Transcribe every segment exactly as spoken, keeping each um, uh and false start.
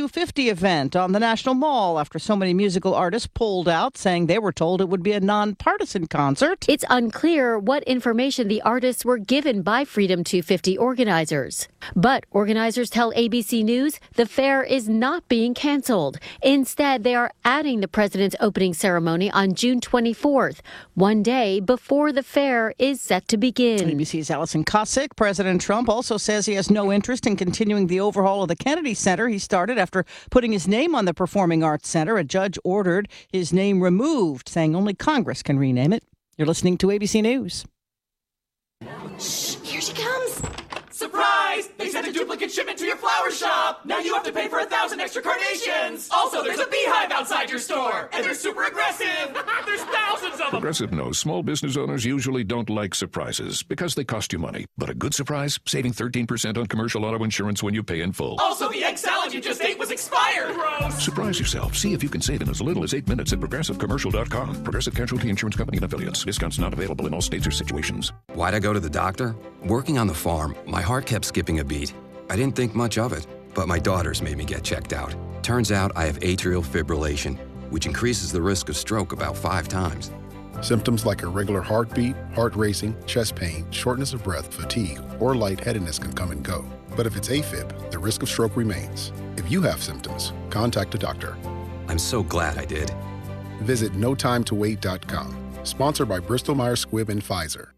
two fifty event on the National Mall after so many musical artists pulled out, saying they were told it would be a nonpartisan concert. It's unclear what information the artists were given by Freedom two fifty organizers. But organizers tell A B C News the fair is not being canceled. Instead, they are adding the president's opening ceremony on June twenty-fourth, one day before the fair is set to begin. A B C's Allison Cossack. President Trump also says he has no interest in continuing the overhaul of the Kennedy Center he started after putting his name on the Performing Arts Center. A judge ordered his name removed, saying only Congress can rename it. You're listening to A B C News. Shh, here she comes. Surprise! They sent a duplicate shipment to your flower shop. Now you have to pay for a thousand extra carnations. Also, there's a beehive outside your store, and they're super aggressive. There's thousands of them. Progressive knows small business owners usually don't like surprises because they cost you money. But a good surprise, saving thirteen percent on commercial auto insurance when you pay in full. Also, the egg salad you just ate was expired. Gross. Surprise yourself. See if you can save in as little as eight minutes at progressive commercial dot com. Progressive Casualty Insurance Company and affiliates. Discounts not available in all states or situations. Why'd I go to the doctor? Working on the farm, my heart kept skipping a beat. I didn't think much of it, but my daughters made me get checked out. Turns out I have atrial fibrillation, which increases the risk of stroke about five times. Symptoms like irregular heartbeat, heart racing, chest pain, shortness of breath, fatigue, or lightheadedness can come and go. But if it's AFib, the risk of stroke remains. If you have symptoms, contact a doctor. I'm so glad I did. Visit no time to wait dot com. Sponsored by Bristol Myers Squibb and Pfizer.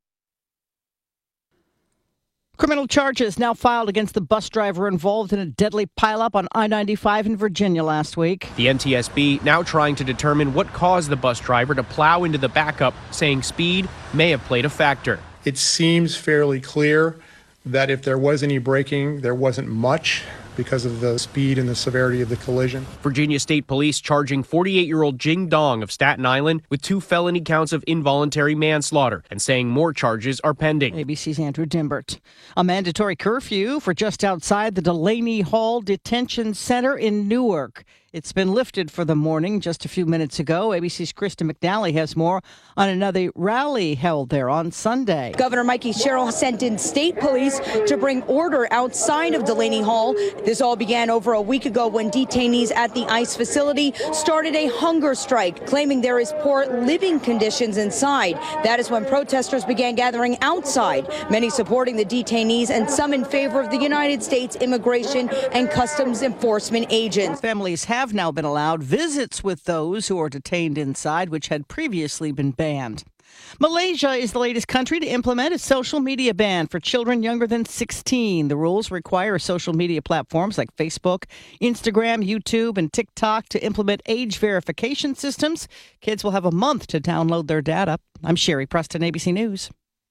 Criminal charges now filed against the bus driver involved in a deadly pileup on I ninety-five in Virginia last week. The N T S B now trying to determine what caused the bus driver to plow into the backup, saying speed may have played a factor. It seems fairly clear that if there was any braking, there wasn't much because of the speed and the severity of the collision. Virginia State Police charging forty-eight-year-old Jing Dong of Staten Island with two felony counts of involuntary manslaughter and saying more charges are pending. A B C's Andrew Dimbert. A mandatory curfew for just outside the Delaney Hall Detention Center in Newark. It's been lifted for the morning just a few minutes ago. A B C's Krista McNally has more on another rally held there on Sunday. Governor Mikey Sherrill sent in state police to bring order outside of Delaney Hall. This all began over a week ago when detainees at the ICE facility started a hunger strike, claiming there is poor living conditions inside. That is when protesters began gathering outside, many supporting the detainees and some in favor of the United States Immigration and Customs Enforcement agents. Families have have now been allowed visits with those who are detained inside, which had previously been banned. Malaysia is the latest country to implement a social media ban for children younger than sixteen. The rules require social media platforms like Facebook, Instagram, YouTube, and TikTok to implement age verification systems. Kids will have a month to download their data. I'm Sherry Preston, A B C News.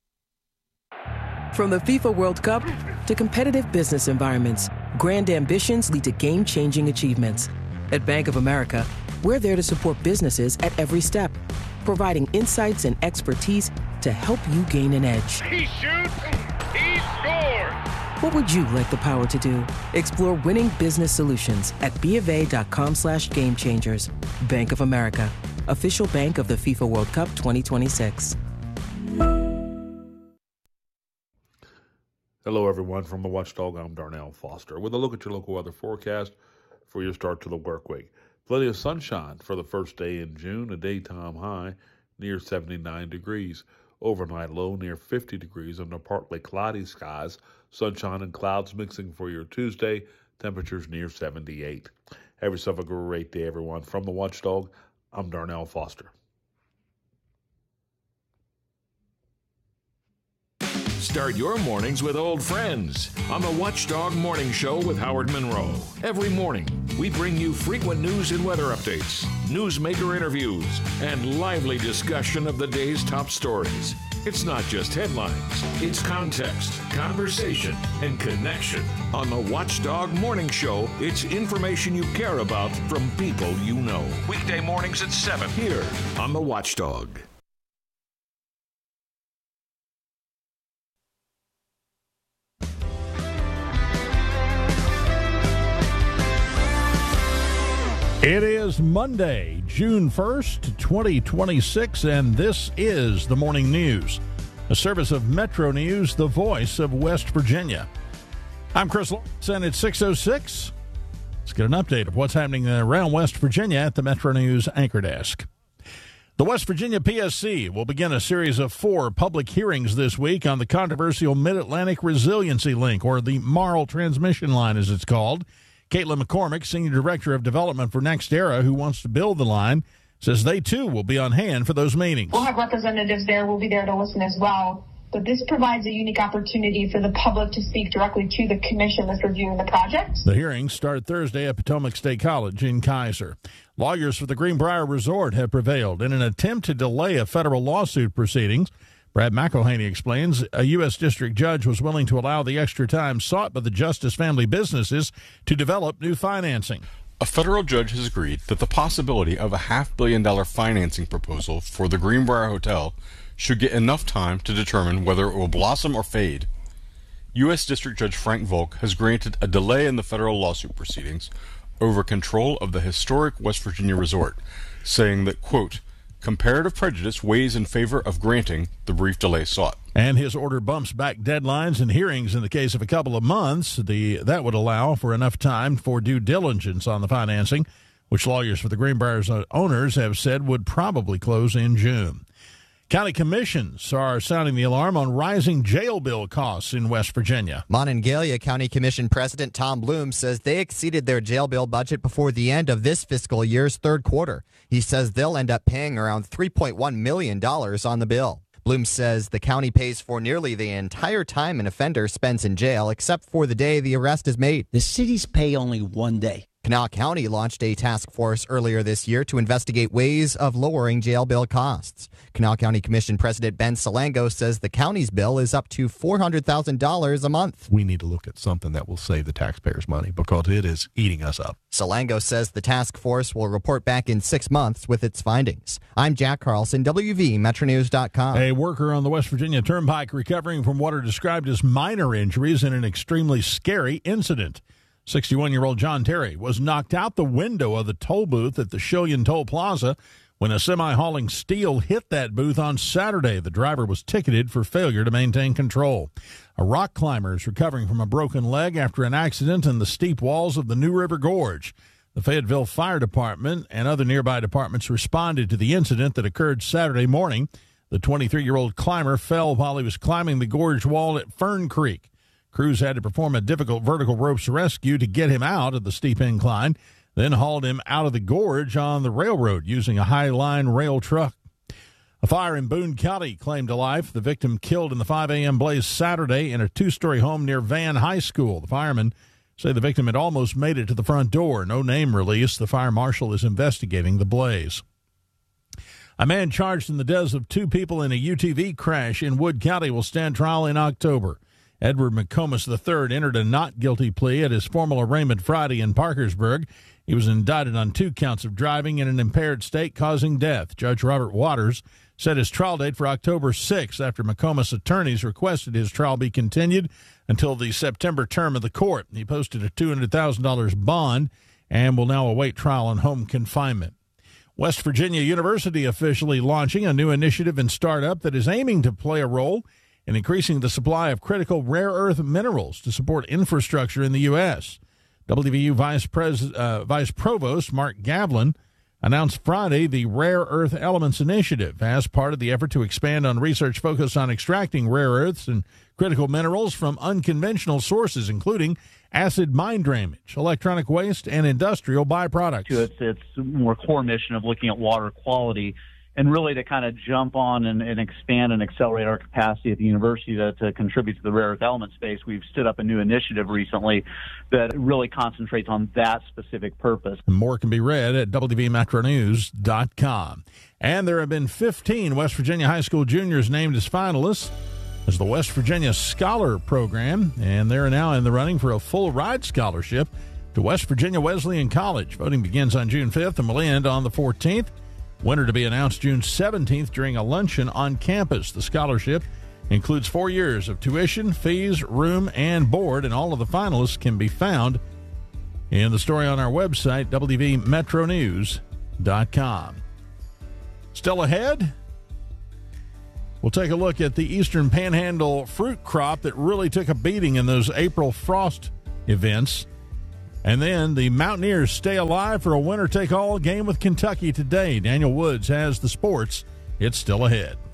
From the FIFA World Cup to competitive business environments, grand ambitions lead to game-changing achievements. At Bank of America, we're there to support businesses at every step, providing insights and expertise to help you gain an edge. He shoots, he scores! What would you like the power to do? Explore winning business solutions at BofA.com slash game changers. Bank of America, official bank of the FIFA World Cup twenty twenty-six. Hello, everyone. From the Watchdog, I'm Darnell Foster with a look at your local weather forecast for your start to the work week. Plenty of sunshine for the first day in June, a daytime high near seventy-nine degrees. Overnight low near fifty degrees under partly cloudy skies. Sunshine and clouds mixing for your Tuesday. Temperatures near seventy-eight. Have yourself a great day, everyone. From the Watchdog, I'm Darnell Foster. Start your mornings with old friends on the Watchdog Morning Show with Howard Monroe. Every morning, we bring you frequent news and weather updates, newsmaker interviews, and lively discussion of the day's top stories. It's not just headlines, it's context, conversation, and connection. On the Watchdog Morning Show, it's information you care about from people you know. Weekday mornings at seven here on the Watchdog. It is Monday, June first, twenty twenty-six, and this is the Morning News, a service of Metro News, the voice of West Virginia. I'm Chris Lawrence, and it's six oh six. Let's get an update of what's happening around West Virginia at the Metro News Anchor Desk. The West Virginia P S C will begin a series of four public hearings this week on the controversial Mid-Atlantic Resiliency Link, or the Marl Transmission Line as it's called. Caitlin McCormick, Senior Director of Development for NextEra, who wants to build the line, says they too will be on hand for those meetings. We'll have representatives there. We'll be there to listen as well. But this provides a unique opportunity for the public to speak directly to the commission that's reviewing the project. The hearings start Thursday at Potomac State College in Kaiser. Lawyers for the Greenbrier Resort have prevailed in an attempt to delay a federal lawsuit proceedings. Brad McElhaney explains a U S district judge was willing to allow the extra time sought by the Justice family businesses to develop new financing. A federal judge has agreed that the possibility of a half billion dollar financing proposal for the Greenbrier Hotel should get enough time to determine whether it will blossom or fade. U S District Judge Frank Volk has granted a delay in the federal lawsuit proceedings over control of the historic West Virginia resort, saying that, quote, comparative prejudice weighs in favor of granting the brief delay sought. And his order bumps back deadlines and hearings in the case of a couple of months. The that would allow for enough time for due diligence on the financing, which lawyers for the Greenbrier's owners have said would probably close in June. County commissions are sounding the alarm on rising jail bill costs in West Virginia. Monongalia County Commission President Tom Bloom says they exceeded their jail bill budget before the end of this fiscal year's third quarter. He says they'll end up paying around three point one million dollars on the bill. Bloom says the county pays for nearly the entire time an offender spends in jail, except for the day the arrest is made. The cities pay only one day. Kanawha County launched a task force earlier this year to investigate ways of lowering jail bill costs. Kanawha County Commission President Ben Salango says the county's bill is up to four hundred thousand dollars a month. We need to look at something that will save the taxpayers money because it is eating us up. Salango says the task force will report back in six months with its findings. I'm Jack Carlson, W V Metro News dot com. A worker on the West Virginia Turnpike recovering from what are described as minor injuries in an extremely scary incident. sixty-one-year-old John Terry was knocked out the window of the toll booth at the Shillian Toll Plaza when a semi hauling steel hit that booth on Saturday. The driver was ticketed for failure to maintain control. A rock climber is recovering from a broken leg after an accident in the steep walls of the New River Gorge. The Fayetteville Fire Department and other nearby departments responded to the incident that occurred Saturday morning. The twenty-three-year-old climber fell while he was climbing the gorge wall at Fern Creek. Crews had to perform a difficult vertical ropes rescue to get him out of the steep incline, then hauled him out of the gorge on the railroad using a high-line rail truck. A fire in Boone County claimed life. The victim killed in the five a.m. blaze Saturday in a two-story home near Van High School. The firemen say the victim had almost made it to the front door. No name released. The fire marshal is investigating the blaze. A man charged in the deaths of two people in a U T V crash in Wood County will stand trial in October. Edward McComas the third entered a not guilty plea at his formal arraignment Friday in Parkersburg. He was indicted on two counts of driving in an impaired state causing death. Judge Robert Waters set his trial date for October sixth after McComas' attorneys requested his trial be continued until the September term of the court. He posted a two hundred thousand dollars bond and will now await trial on home confinement. West Virginia University officially launching a new initiative and startup that is aiming to play a role in increasing the supply of critical rare earth minerals to support infrastructure in the U S. W V U Vice, Pres- uh, Vice Provost Mark Gavlin announced Friday the Rare Earth Elements Initiative as part of the effort to expand on research focused on extracting rare earths and critical minerals from unconventional sources, including acid mine drainage, electronic waste, and industrial byproducts. It's, it's more core mission of looking at water quality and really to kind of jump on and, and expand and accelerate our capacity at the university to, to contribute to the rare earth element space. We've stood up a new initiative recently that really concentrates on that specific purpose. More can be read at W V Metro News dot com. And there have been fifteen West Virginia high school juniors named as finalists as the West Virginia Scholar Program, and they're now in the running for a full ride scholarship to West Virginia Wesleyan College. Voting begins on June fifth and will end on the fourteenth. Winner to be announced June seventeenth during a luncheon on campus. The scholarship includes four years of tuition, fees, room, and board, and all of the finalists can be found in the story on our website, W V Metro News dot com. Still ahead, we'll take a look at the Eastern Panhandle fruit crop that really took a beating in those April frost events. And then the Mountaineers stay alive for a winner-take-all game with Kentucky today. Daniel Woods has the sports. It's still ahead.